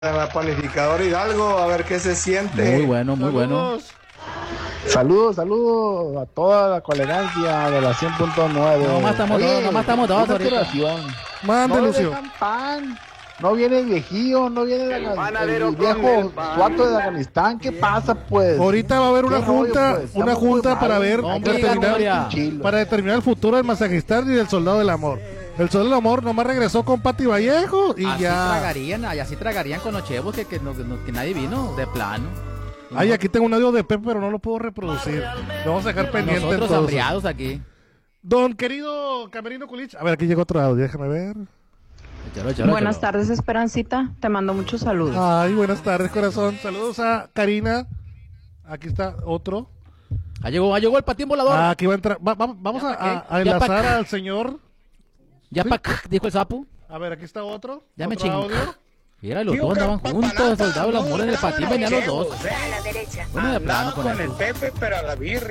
En la panificadora Hidalgo, a ver qué se siente. Muy bueno, muy bueno. Saludos a toda la colegancia de la 100.9. Nomás estamos todos una ahorita. observación. Mande, No le Lucio. dejan pan. No viene el viejillo, no viene el viejo suato de Afganistán. ¿Qué pasa, pues? Ahorita va a haber una ¿Qué rollo, junta, pues? una Estamos junta muy para mal. ver, Hombre, para determinar el futuro del masajistán y del soldado del amor. El soldado del amor nomás regresó con Pati Vallejo y Así ya. tragarían con los chevos que nadie vino, de plano. Ay, aquí tengo un audio de Pepe, pero no lo puedo reproducir. Lo vamos a dejar pendiente. Nosotros entonces. hambriados aquí. Don querido Camerino Culich. A ver, aquí llegó otro audio, déjame ver. Buenas tardes, Esperancita. Te mando muchos saludos. Ay, buenas tardes, corazón. Saludos a Karina. Aquí está otro. Llegó el patín volador. Aquí va a entrar. Vamos Ya pa' a qué. Ya pa' enlazar qué. al señor. Ya ¿sí? dijo el sapo. A ver, aquí está otro. Ya me otro chingó. audio. Mira, los dos andaban juntos, el soldado del amor en el patín, venían los dos. A la derecha. Bueno, de plano con Con el el Pepe, pero a la birria.